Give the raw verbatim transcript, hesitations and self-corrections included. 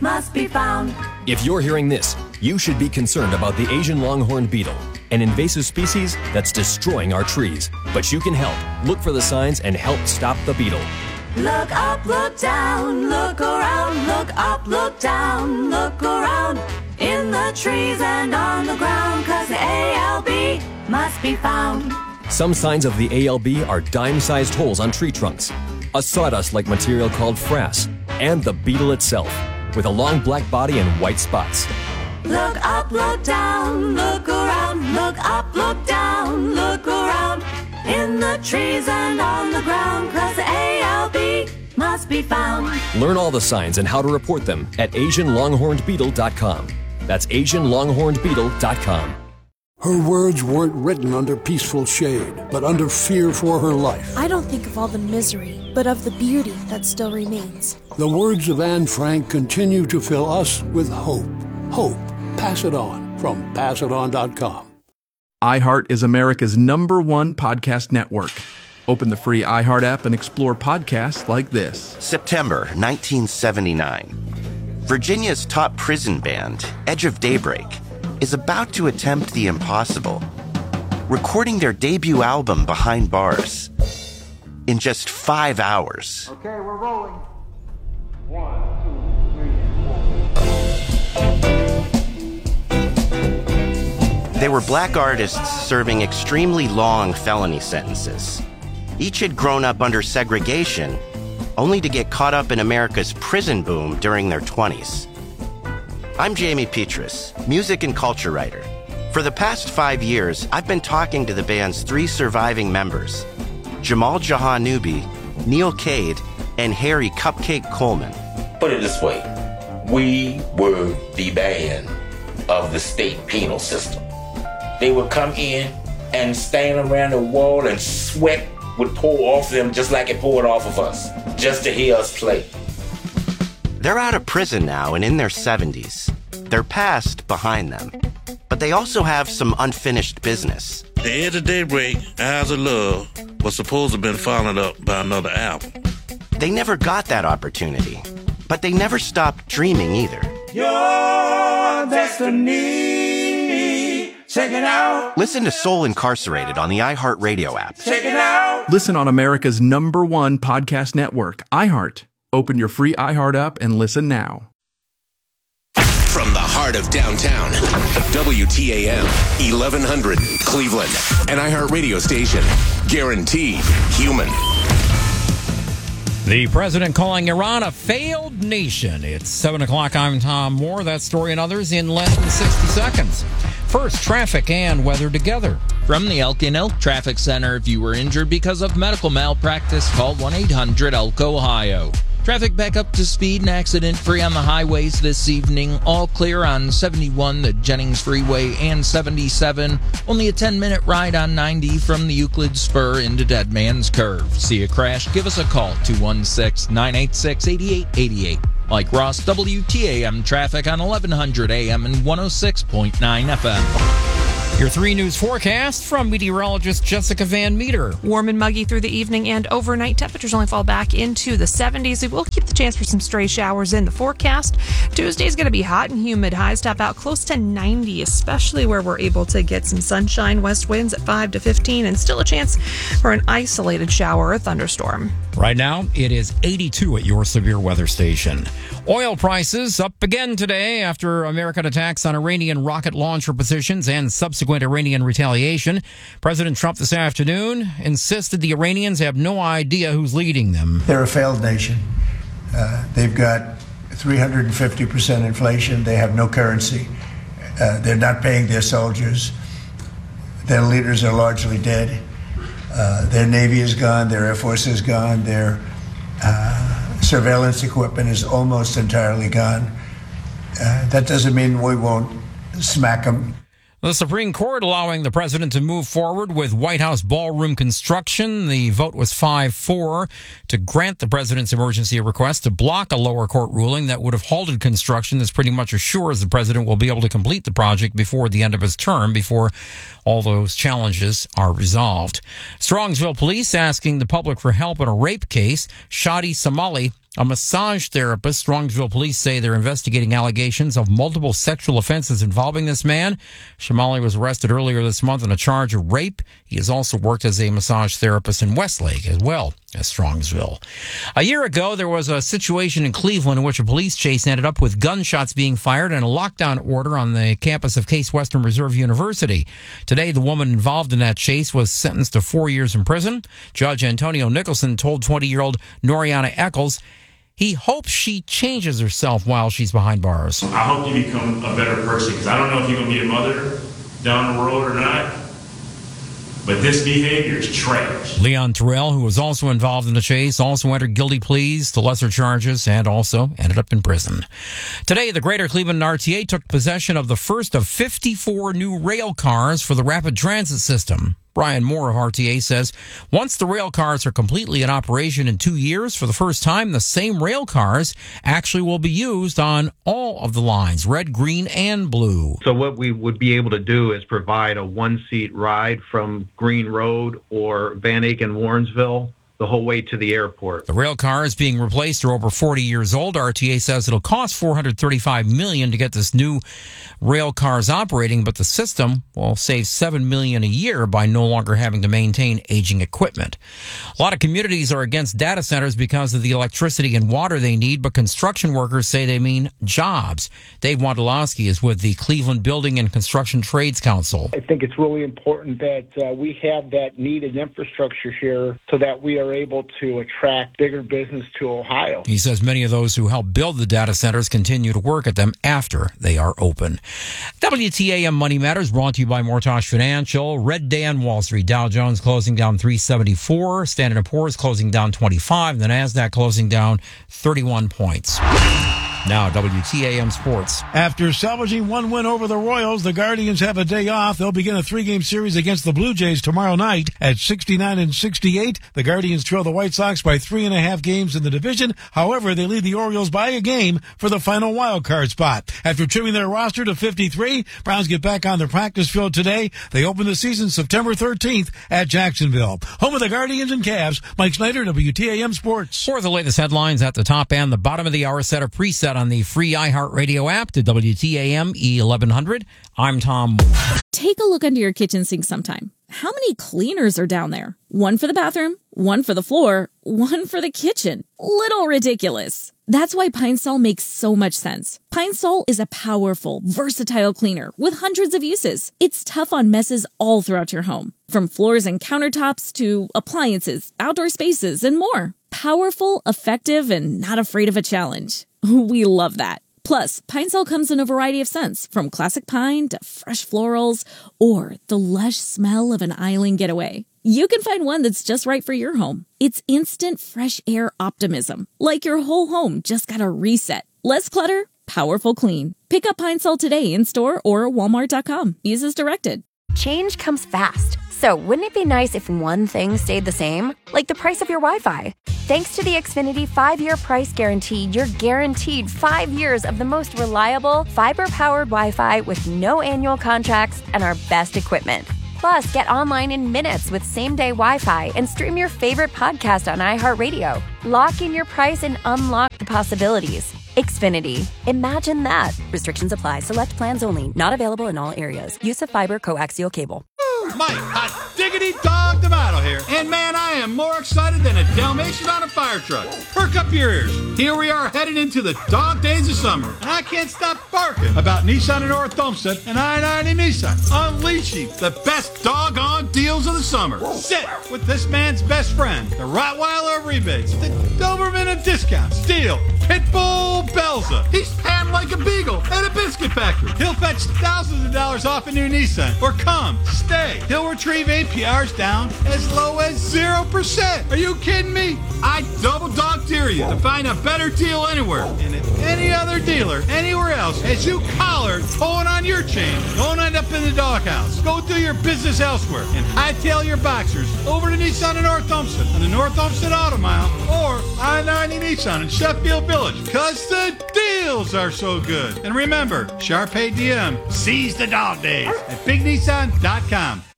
must be found. If you're hearing this, you should be concerned about the Asian longhorn beetle, an invasive species that's destroying our trees. But you can help. Look for the signs and help stop the beetle. Look up, look down, look around, look up, look down, look around, in the trees and on the ground, 'cause the A L B must be found. Some signs of the A L B are dime-sized holes on tree trunks, a sawdust-like material called frass, and the beetle itself, with a long black body and white spots. Look up, look down, look around, look up, look down, look around, in the trees and on the ground, 'cause the A L B must be found. Learn all the signs and how to report them at asian longhorned beetle dot com. That's asian longhorned beetle dot com. Her words weren't written under peaceful shade, but under fear for her life. I don't think of all the misery, but of the beauty that still remains. The words of Anne Frank continue to fill us with hope. Hope. Pass it on from pass it on dot com. iHeart is America's number one podcast network. Open the free iHeart app and explore podcasts like this. September nineteen seventy-nine. Virginia's top prison band, Edge of Daybreak, is about to attempt the impossible, recording their debut album Behind Bars in just five hours. Okay, we're rolling. One, two, three, four. They were black artists serving extremely long felony sentences. Each had grown up under segregation, only to get caught up in America's prison boom during their twenties. I'm Jamie Petrus, music and culture writer. For the past five years, I've been talking to the band's three surviving members, Jamal Jahanoubi, Neil Cade, and Harry Cupcake Coleman. Put it this way, we were the band of the state penal system. They would come in and stand around the wall and sweat would pour off them just like it poured off of us, just to hear us play. They're out of prison now and in their seventies. Their past behind them. But they also have some unfinished business. The Edge of Daybreak, Eyes of Love, was supposed to have been followed up by another album. They never got that opportunity, but they never stopped dreaming either. Your destiny, check it out. Listen to Soul Incarcerated on the iHeartRadio app. Check it out. Listen on America's number one podcast network, iHeart. Open your free iHeart app and listen now. From the heart of downtown, W T A M, eleven hundred, Cleveland, an iHeart radio station, guaranteed human. The president calling Iran a failed nation. It's seven o'clock. I'm Tom Moore. That story and others in less than sixty seconds. First, traffic and weather together. From the Elkin Elk Traffic Center, if you were injured because of medical malpractice, call one eight hundred elk ohio. Traffic back up to speed and accident-free on the highways this evening. All clear on seventy-one, the Jennings Freeway, and seventy-seven. Only a ten-minute ride on ninety from the Euclid Spur into Dead Man's Curve. See a crash? Give us a call, two one six, nine eight six, eight eight eight eight. Mike Ross, W T A M traffic on eleven hundred A M and one oh six point nine F M. Your three news forecast from meteorologist Jessica Van Meter. Warm and muggy through the evening and overnight. Temperatures only fall back into the seventies. We will keep the chance for some stray showers in the forecast. Tuesday is going to be hot and humid. Highs top out close to ninety, especially where we're able to get some sunshine. West winds at five to fifteen, and still a chance for an isolated shower or thunderstorm. Right now, it is eighty-two at your severe weather station. Oil prices up again today after American attacks on Iranian rocket launcher positions and subsequent Iranian retaliation. President Trump this afternoon insisted the Iranians have no idea who's leading them. They're a failed nation. Uh, they've got three hundred fifty percent inflation. They have no currency. Uh, they're not paying their soldiers. Their leaders are largely dead. Uh, their Navy is gone. Their Air Force is gone. Their uh, surveillance equipment is almost entirely gone. Uh, that doesn't mean we won't smack them. The Supreme Court allowing the president to move forward with White House ballroom construction. The vote was five four to grant the president's emergency request to block a lower court ruling that would have halted construction. This pretty much assures the president will be able to complete the project before the end of his term, before all those challenges are resolved. Strongsville police asking the public for help in a rape case. Shadi Somali A massage therapist. Strongsville police say they're investigating allegations of multiple sexual offenses involving this man. Shamali was arrested earlier this month on a charge of rape. He has also worked as a massage therapist in Westlake as well as Strongsville. A year ago, there was a situation in Cleveland in which a police chase ended up with gunshots being fired and a lockdown order on the campus of Case Western Reserve University. Today, the woman involved in that chase was sentenced to four years in prison. Judge Antonio Nicholson told twenty-year-old Noriana Eccles he hopes she changes herself while she's behind bars. I hope you become a better person, because I don't know if you're going to be a mother down the road or not, but this behavior is trash. Leon Terrell, who was also involved in the chase, also entered guilty pleas to lesser charges and also ended up in prison. Today, the Greater Cleveland R T A took possession of the first of fifty-four new rail cars for the rapid transit system. Brian Moore of R T A says once the rail cars are completely in operation in two years, for the first time, the same rail cars actually will be used on all of the lines, red, green, and blue. So what we would be able to do is provide a one-seat ride from Green Road or Van Aken, Warrensville, the whole way to the airport. The rail cars being replaced are over forty years old. R T A says it'll cost four hundred thirty-five million dollars to get this new rail cars operating, but the system will save seven million dollars a year by no longer having to maintain aging equipment. A lot of communities are against data centers because of the electricity and water they need, but construction workers say they mean jobs. Dave Wondolowski is with the Cleveland Building and Construction Trades Council. I think it's really important that uh, we have that needed infrastructure here so that we are able to attract bigger business to Ohio. He says many of those who help build the data centers continue to work at them after they are open. W T A M Money Matters brought to you by Mortosh Financial. Red day on Wall Street. Dow Jones closing down three seventy-four. Standard and Poor's closing down twenty-five. The NASDAQ closing down thirty-one points. Now, W T A M Sports. After salvaging one win over the Royals, the Guardians have a day off. They'll begin a three-game series against the Blue Jays tomorrow night at sixty-nine and sixty-eight. The Guardians trail the White Sox by three and a half games in the division. However, they lead the Orioles by a game for the final wild card spot. After trimming their roster to fifty-three, Browns get back on the practice field today. They open the season September thirteenth at Jacksonville. Home of the Guardians and Cavs, Mike Snyder, W T A M Sports. For the latest headlines at the top and the bottom of the hour, set a preset on the free iHeartRadio app to W T A M E eleven hundred. I'm Tom Moore. Take a look under your kitchen sink sometime. How many cleaners are down there? One for the bathroom, one for the floor, one for the kitchen. Little ridiculous. That's why Pine Sol makes so much sense. Pine Sol is a powerful, versatile cleaner with hundreds of uses. It's tough on messes all throughout your home, from floors and countertops to appliances, outdoor spaces, and more. Powerful, effective, and not afraid of a challenge. We love that. Plus, Pine Sol comes in a variety of scents, from classic pine to fresh florals or the lush smell of an island getaway. You can find one that's just right for your home. It's instant fresh air optimism, like your whole home just got a reset. Less clutter, powerful clean. Pick up Pine Sol today in store or walmart dot com. Use as directed. Change comes fast. So wouldn't it be nice if one thing stayed the same? Like the price of your Wi-Fi. Thanks to the Xfinity five-year price guarantee, you're guaranteed five years of the most reliable, fiber-powered Wi-Fi with no annual contracts and our best equipment. Plus, get online in minutes with same-day Wi-Fi and stream your favorite podcast on iHeartRadio. Lock in your price and unlock the possibilities. Xfinity. Imagine that. Restrictions apply. Select plans only. Not available in all areas. Use of fiber coaxial cable. Mike, hot diggity dog D'Amato here. And man, I am more excited than a Dalmatian on a fire truck. Perk up your ears. Here we are headed into the dog days of summer. And I can't stop barking about Nissan in North Olmsted and I ninety Nissan. Unleashing the best doggone deals of the summer. Sit with this man's best friend, the Rottweiler rebates, the Doberman of discounts, Steel, Pitbull Belza. He's panned like a beagle at a biscuit factory. He'll fetch thousands of dollars off a new Nissan. Or come, stay. He'll retrieve A P Rs down as low as zero percent. Are you kidding me? I double dog dare you to find a better deal anywhere. And if any other dealer anywhere else has you collared pulling on your chain, don't end up in the doghouse. Go do your business elsewhere and hightail your boxers over to Nissan in North Olmsted on the North Olmsted Auto Mile or I ninety Nissan in Sheffield Village, because the deals are so good. And remember, Sharpay D M, seize the dog days at big nissan dot com.